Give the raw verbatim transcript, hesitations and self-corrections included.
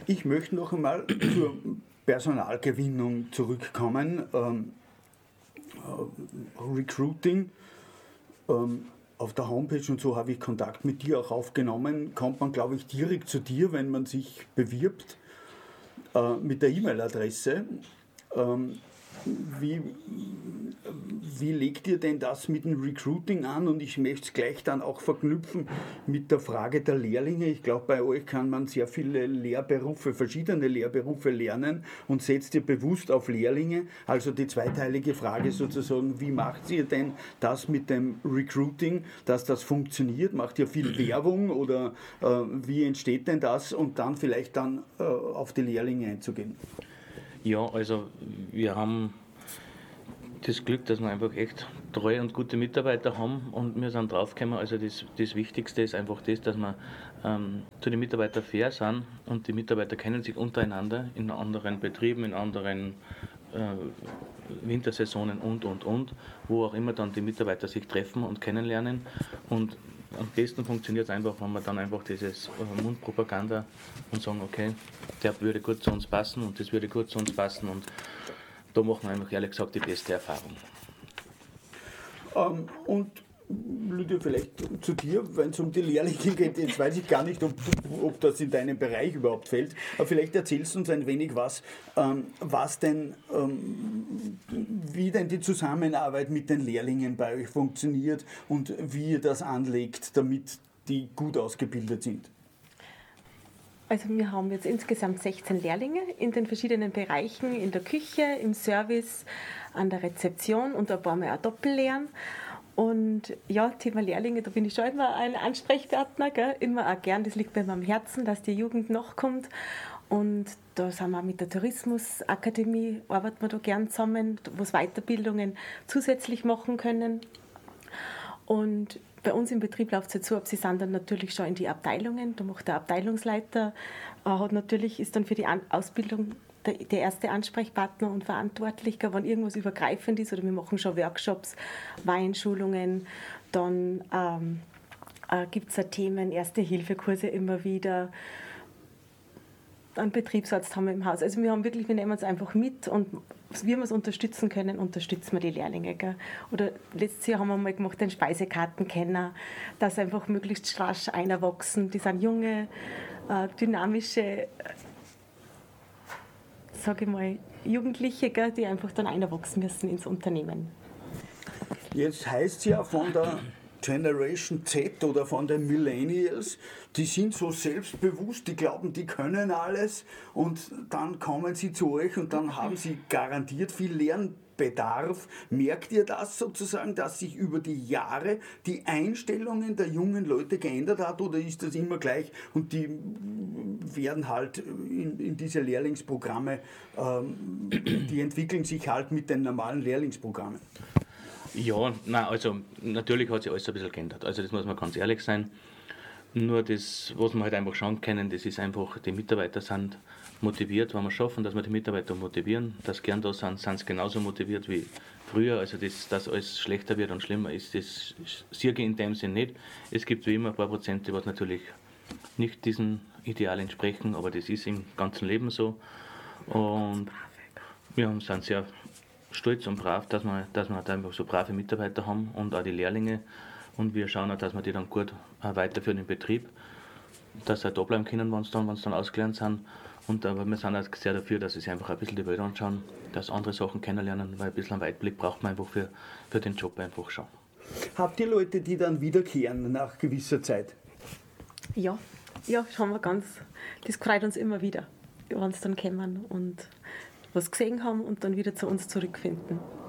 Ich möchte noch einmal zur Personalgewinnung zurückkommen. Ähm, äh, Recruiting. Ähm, auf der Homepage und so habe ich Kontakt mit dir auch aufgenommen. Kommt man, glaube ich, direkt zu dir, wenn man sich bewirbt, äh, mit der E-Mail-Adresse. Ähm, Wie, wie legt ihr denn das mit dem Recruiting an? Und ich möchte es gleich dann auch verknüpfen mit der Frage der Lehrlinge. Ich glaube, bei euch kann man sehr viele Lehrberufe, verschiedene Lehrberufe lernen und setzt ihr bewusst auf Lehrlinge. Also die zweiteilige Frage sozusagen, wie macht ihr denn das mit dem Recruiting, dass das funktioniert? Macht ihr viel Werbung oder äh, wie entsteht denn das? Und dann vielleicht dann äh, auf die Lehrlinge einzugehen. Ja, also wir haben das Glück, dass wir einfach echt treue und gute Mitarbeiter haben und wir sind draufgekommen, also das, das Wichtigste ist einfach das, dass wir ähm, zu den Mitarbeitern fair sind und die Mitarbeiter kennen sich untereinander in anderen Betrieben, in anderen äh, Wintersaisonen und, und, und, wo auch immer dann die Mitarbeiter sich treffen und kennenlernen und am besten funktioniert es einfach, wenn wir dann einfach dieses Mundpropaganda und sagen, okay, der würde gut zu uns passen und das würde gut zu uns passen und da machen wir einfach ehrlich gesagt die beste Erfahrung. Ähm, und Lydia, vielleicht zu dir, wenn es um die Lehrlinge geht, jetzt weiß ich gar nicht, ob, ob das in deinen Bereich überhaupt fällt, aber vielleicht erzählst du uns ein wenig was, ähm, was denn, ähm, wie denn die Zusammenarbeit mit den Lehrlingen bei euch funktioniert und wie ihr das anlegt, damit die gut ausgebildet sind. Also wir haben jetzt insgesamt sechzehn Lehrlinge in den verschiedenen Bereichen, in der Küche, im Service, an der Rezeption und ein paar Mal auch Doppellehren. Und ja, Thema Lehrlinge, da bin ich schon immer ein Ansprechpartner, gell? Immer auch gern, das liegt mir am Herzen, dass die Jugend nachkommt. Und da sind wir mit der Tourismusakademie, arbeiten wir da gern zusammen, wo sie Weiterbildungen zusätzlich machen können. Und bei uns im Betrieb läuft es jetzt so ab, sie sind dann natürlich schon in die Abteilungen, da macht der Abteilungsleiter, äh, hat natürlich, ist dann für die An- Ausbildung der, der erste Ansprechpartner und verantwortlich, wenn irgendwas übergreifend ist, oder wir machen schon Workshops, Weinschulungen, dann ähm, äh, gibt es Themen, Erste-Hilfe-Kurse immer wieder, einen Betriebsarzt haben wir im Haus. Also wir haben wirklich, wir nehmen es einfach mit und wie wir es unterstützen können, unterstützen wir die Lehrlinge. Gell? Oder letztes Jahr haben wir mal gemacht, den Speisekartenkenner, dass einfach möglichst rasch einer wachsen. Die sind junge, äh, dynamische, äh, sage ich mal, Jugendliche, gell, die einfach dann einwachsen müssen ins Unternehmen. Jetzt heißt es ja von der Generation Z oder von den Millennials, die sind so selbstbewusst, die glauben, die können alles und dann kommen sie zu euch und dann haben sie garantiert viel Lernbedarf. Merkt ihr das sozusagen, dass sich über die Jahre die Einstellungen der jungen Leute geändert hat oder ist das immer gleich und die werden halt in, in diese Lehrlingsprogramme, ähm, die entwickeln sich halt mit den normalen Lehrlingsprogrammen? Ja, nein, also natürlich hat sich alles ein bisschen geändert. Also das muss man ganz ehrlich sein. Nur das, was wir halt einfach schauen können, das ist einfach, die Mitarbeiter sind motiviert, wenn wir schaffen, dass wir die Mitarbeiter motivieren, dass gern da sind, sind sie genauso motiviert wie früher. Also das, dass alles schlechter wird und schlimmer ist, das sehe ich in dem Sinn nicht. Es gibt wie immer ein paar Prozente, was natürlich nicht diesem Ideal entsprechen, aber das ist im ganzen Leben so. Und wir sind sehr stolz und brav, dass wir, dass wir einfach so brave Mitarbeiter haben und auch die Lehrlinge. Und wir schauen auch, dass wir die dann gut weiterführen im Betrieb, dass sie da bleiben können, wenn sie dann, wenn sie dann ausgelernt sind. Und aber wir sind auch sehr dafür, dass sie sich einfach ein bisschen die Welt anschauen, dass andere Sachen kennenlernen, weil ein bisschen einen Weitblick braucht man einfach für, für den Job einfach schon. Habt ihr Leute, die dann wiederkehren nach gewisser Zeit? Ja, ja, schauen wir ganz. Das freut uns immer wieder, wenn sie dann kommen und was gesehen haben und dann wieder zu uns zurückfinden.